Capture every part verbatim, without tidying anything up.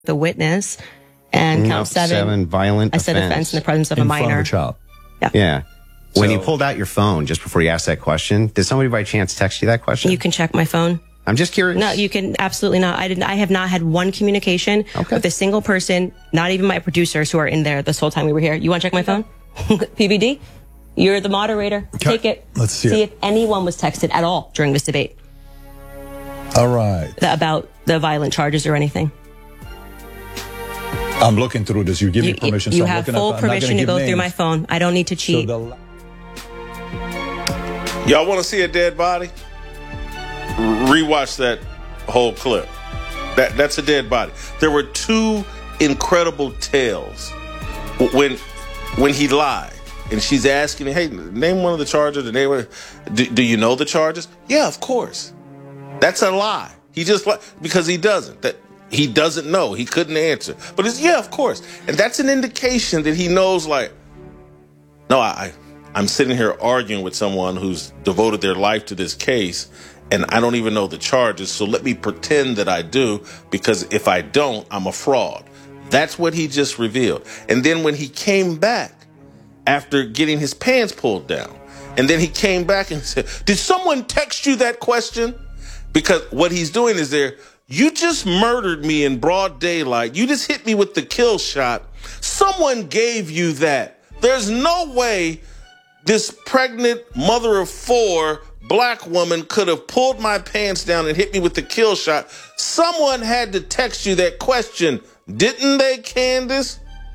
the witness, and count seven, seven violent I said offense. offense in the presence of in a minor. front of a child. Yeah. Yeah. When So- you pulled out your phone just before you asked that question, did somebody by chance text you that question? You can check my phone. I'm just curious. No, you can absolutely not. I didn't. I have not had one communication Okay. with a single person, not even my producers who are in there this whole time we were here. You want to check my phone? P V D? You're the moderator. Okay. Take it. Let's see See it. if anyone was texted at all during this debate All right. about the violent charges or anything. I'm looking through this. You give You, me permission. you so I'm have looking full at, I'm not permission gonna to give go through my names. phone. I don't need to So cheat. the, Y'all want to see a dead body? Rewatch that whole clip. That that's a dead body. There were two incredible tales when when he lied, and she's asking, "Hey, name one of the charges." The name. Do, do you know the charges? Yeah, of course. That's a lie. He just li- because he doesn't. That he doesn't know. He couldn't answer. But it's yeah, of course, and that's an indication that he knows. Like, no, I. I'm sitting here arguing with someone who's devoted their life to this case, and I don't even know the charges, so let me pretend that I do, because if I don't, I'm a fraud. That's what he just revealed. And then when he came back after getting his pants pulled down, and then he came back and said, did someone text you that question? Because what he's doing is there, you just murdered me in broad daylight. You just hit me with the kill shot. Someone gave you that. There's no way this pregnant mother of four black woman could have pulled my pants down and hit me with the kill shot. Someone had to text you that question, didn't they, Candace?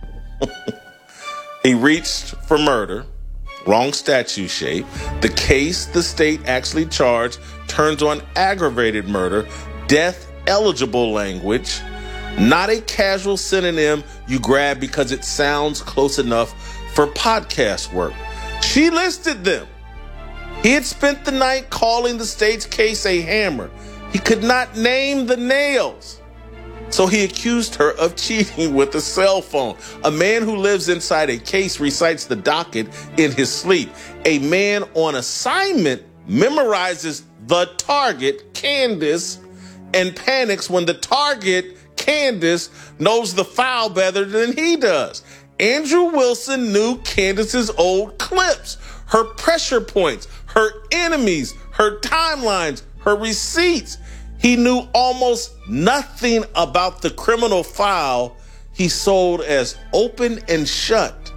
He reached for murder, wrong statute shape. The case the state actually charged turns on aggravated murder, death eligible language, not a casual synonym you grab because it sounds close enough for podcast work. She listed them. He had spent the night calling the state's case a hammer. He could not name the nails. So he accused her of cheating with a cell phone. A man who lives inside a case recites the docket in his sleep. A man on assignment memorizes the target, Candace, and panics when the target, Candace, knows the file better than he does. Andrew Wilson knew Candace's old clips, her pressure points, her enemies, her timelines, her receipts. He knew almost nothing about the criminal file he sold as open and shut.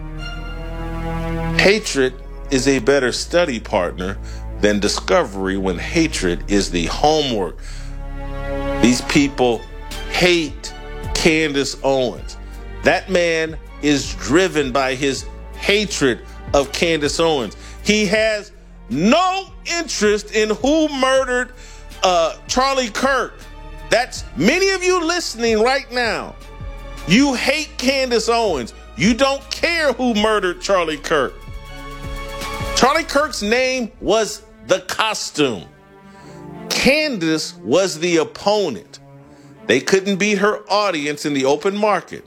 Hatred is a better study partner than discovery when hatred is the homework. These people hate Candace Owens. That man is driven by his hatred of Candace Owens. He has no interest in who murdered uh, Charlie Kirk. That's many of you listening right now. You hate Candace Owens. You don't care who murdered Charlie Kirk. Charlie Kirk's name was the costume. Candace was the opponent. They couldn't beat her audience in the open market.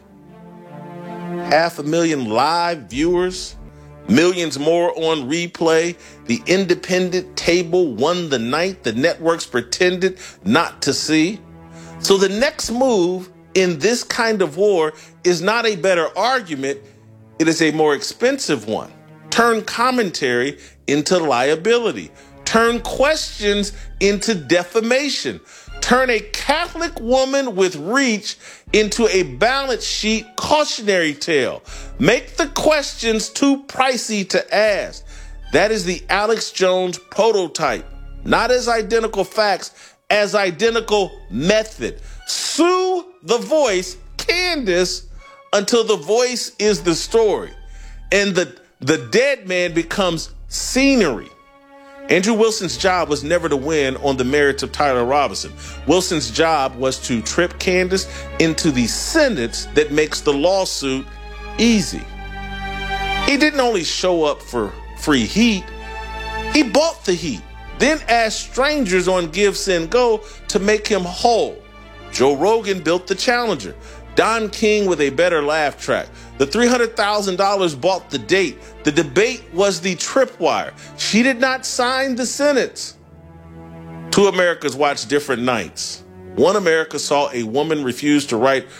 Half a million live viewers, millions more on replay. The independent table won the night the networks pretended not to see. So the next move in this kind of war is not a better argument. It is a more expensive one. Turn commentary into liability. Turn questions into defamation. Turn a Catholic woman with reach into a balance sheet cautionary tale. Make the questions too pricey to ask. That is the Alex Jones prototype. Not as identical facts, as identical method. Sue the voice, Candace, until the voice is the story. And the, the dead man becomes scenery. Andrew Wilson's job was never to win on the merits of Tyler Robinson. Wilson's job was to trip Candace into the sentence that makes the lawsuit easy. He didn't only show up for free heat, he bought the heat, then asked strangers on Give, Send, Go to make him whole. Joe Rogan built the Challenger. Don King with a better laugh track. The three hundred thousand dollars bought the date. The debate was the tripwire. She did not sign the sentence. Two Americas watch different nights. One America saw a woman refuse to write